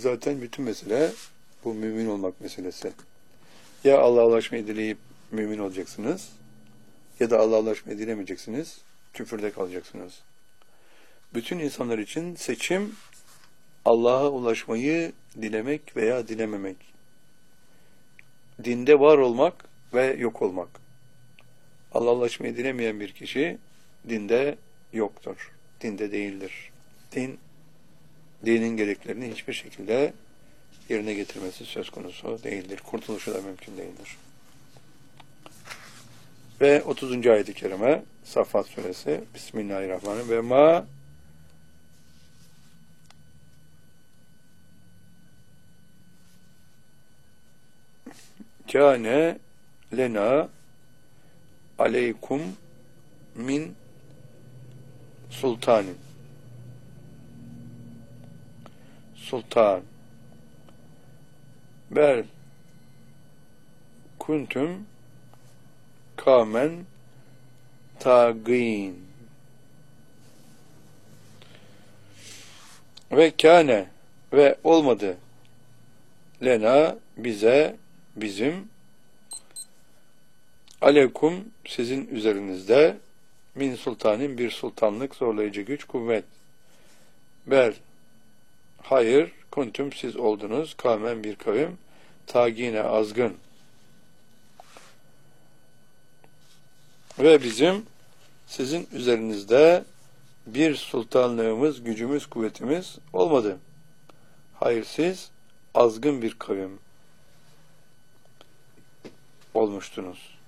Zaten bütün mesele bu mümin olmak meselesi. Ya Allah'a ulaşmayı dileyip mümin olacaksınız ya da Allah'a ulaşmayı dilemeyeceksiniz, küfürde kalacaksınız. Bütün insanlar için seçim Allah'a ulaşmayı dilemek veya dilememek. Dinde var olmak ve yok olmak. Allah'a ulaşmayı dilemeyen bir kişi dinde yoktur. Dinde değildir. Dinin gereklerini hiçbir şekilde yerine getirmesi söz konusu değildir. Kurtuluşu da mümkün değildir. Ve 30. ayet-i kerime Saffat suresi Bismillahirrahmanirrahim ve ma kâne lena aleykum min sultanin sultan bel kuntum kâmen tâgîn ve kâne ve olmadı lena bize bizim aleykum sizin üzerinizde min sultanin bir sultanlık zorlayıcı güç kuvvet bel hayır kuntum siz oldunuz kavmen bir kavim tagine azgın ve bizim sizin üzerinizde bir sultanlığımız, gücümüz, kuvvetimiz olmadı. Hayır siz azgın bir kavim olmuştunuz.